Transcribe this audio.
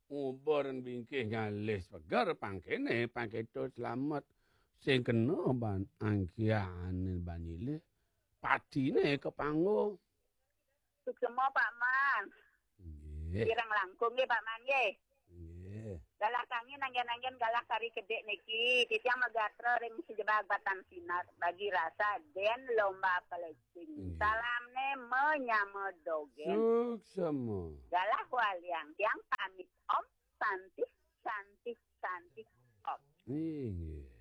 Ubar bingkih ngalis pegar pangkene pangketo slamet sing kena ban angkiane banyile padine kepango. Suksema Pak Man. Nggih. Kirang langkung nggih Pak Man nggih. Nggih. Galakangi nanggen-nanggen galak kari kedek niki. Titiang magatra ring sejebak batan sinar. Bagi rasa den lomba pelesing. Salamne menyamedogen. Suksema. Galak waliang tiang pamit om. Santi. Om. Nggih.